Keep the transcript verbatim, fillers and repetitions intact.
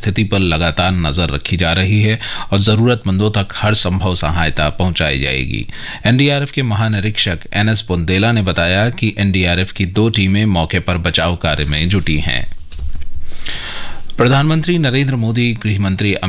स्थिति पर लगातार नजर रखी जा रही है और जरूरतमंदों तक हर संभव सहायता पहुंचाई जाएगी। एनडीआरएफ के महानिरीक्षक एन एस पुंदेला ने बताया कि एनडीआरएफ की दो टीमें मौके पर बचाव कार्य में जुटी हैं। प्रधानमंत्री नरेंद्र मोदी, गृह मंत्री